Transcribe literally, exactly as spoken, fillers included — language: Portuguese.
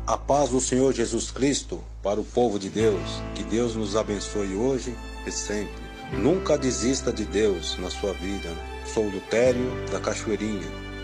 A paz do Senhor Jesus Cristo para o povo de Deus. Que Deus nos abençoe hoje e sempre. Nunca desista de Deus na sua vida. Sou o Lutério da Cachoeirinha.